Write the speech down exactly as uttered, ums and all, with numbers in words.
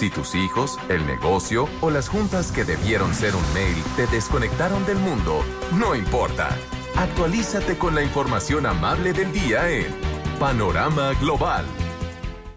Si tus hijos, el negocio o las juntas que debieron ser un mail te desconectaron del mundo, no importa. Actualízate con la información amable del día en Panorama Global.